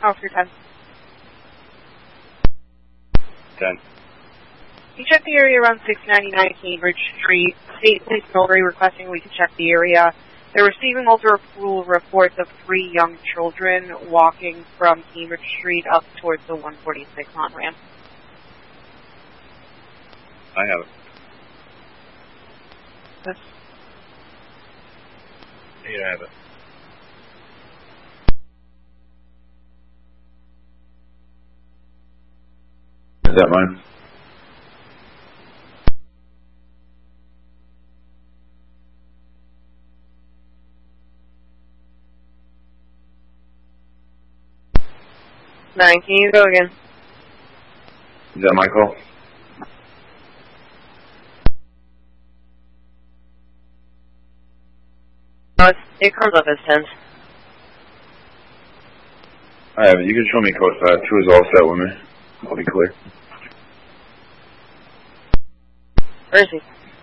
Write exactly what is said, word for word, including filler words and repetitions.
Officer ten. ten. You check the area around six ninety-nine Cambridge Street. State Police Milbury requesting we can check the area. They're receiving multiple reports of three young children walking from Cambridge Street up towards the one forty-six on-ramp. I have it. That's Here, I have it. Is that mine? nine, can you go again? Is that my call? No, it's, it comes up as ten. I have it. You can show me code five. Two is all set with me. I'll be clear. Where is he?